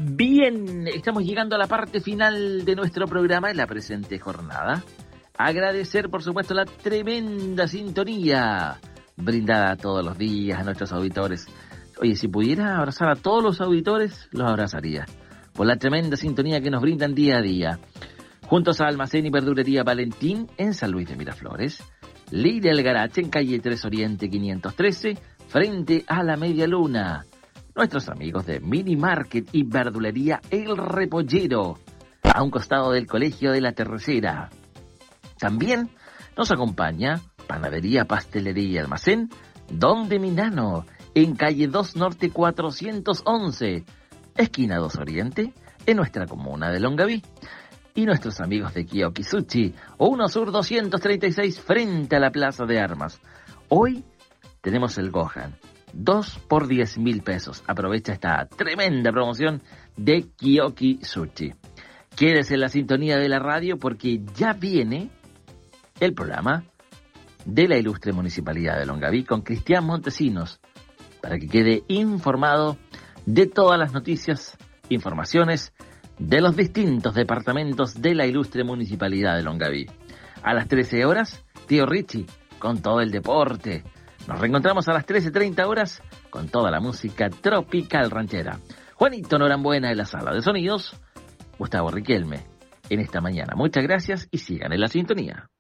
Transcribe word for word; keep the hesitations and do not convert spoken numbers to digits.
Bien, estamos llegando a la parte final de nuestro programa en la presente jornada. Agradecer, por supuesto, la tremenda sintonía brindada todos los días a nuestros auditores. Oye, si pudiera abrazar a todos los auditores, los abrazaría, por la tremenda sintonía que nos brindan día a día. Juntos a Almacén y Verdulería Valentín en San Luis de Miraflores, Lidia El Garache en calle tres Oriente quinientos trece, frente a la Media Luna. Nuestros amigos de Mini Market y Verdulería El Repollero, a un costado del Colegio de la Tercera. También nos acompaña Panadería, Pastelería y Almacén Don de Minano, en calle dos Norte cuatrocientos once, esquina dos Oriente, en nuestra comuna de Longaví. Y nuestros amigos de Kiyoki Sushi, uno Sur doscientos treinta y seis, frente a la Plaza de Armas. Hoy tenemos el Gohan, dos por diez mil pesos. Aprovecha esta tremenda promoción de Kiyoki Sushi. Quédese en la sintonía de la radio porque ya viene el programa de la ilustre Municipalidad de Longaví con Cristian Montesinos, para que quede informado de todas las noticias, informaciones de los distintos departamentos de la ilustre Municipalidad de Longaví. A las trece horas, Tío Richie con todo el deporte. Nos reencontramos a las trece treinta horas con toda la música tropical ranchera. Juanito Norambuena en la sala de sonidos, Gustavo Riquelme en esta mañana. Muchas gracias y sigan en la sintonía.